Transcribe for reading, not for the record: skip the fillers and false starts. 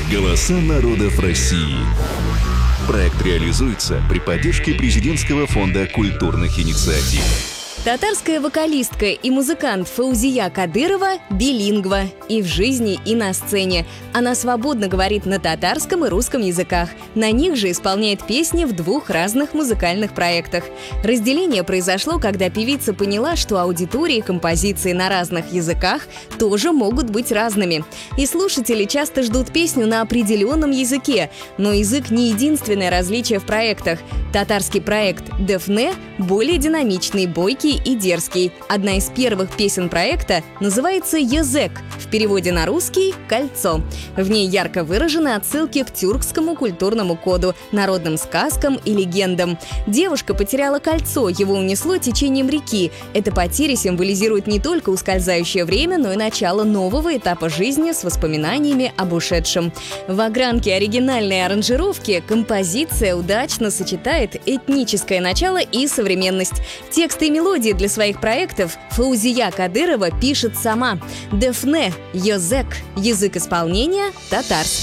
Голоса народов России. Проект реализуется при поддержке Президентского фонда культурных инициатив. Татарская вокалистка и музыкант Фаузия Кадырова билингва и в жизни, и на сцене. Она свободно говорит на татарском и русском языках. На них же исполняет песни в двух разных музыкальных проектах. Разделение произошло, когда певица поняла, что аудитории композиции на разных языках тоже могут быть разными. И слушатели часто ждут песню на определенном языке. Но язык не единственное различие в проектах. Татарский проект «Дефне» более динамичный, бойкий и дерзкий. Одна из первых песен проекта называется «Язык», в переводе на русский «Кольцо». В ней ярко выражены отсылки к тюркскому культурному коду, народным сказкам и легендам. Девушка потеряла кольцо, его унесло течением реки. Эта потеря символизирует не только ускользающее время, но и начало нового этапа жизни с воспоминаниями об ушедшем. В огранке оригинальной аранжировки композиция удачно сочетает этническое начало и современность. Тексты и мелодии для своих проектов Фаузия Кадырова пишет сама. «Дефне», «Язык», язык исполнения – татарский.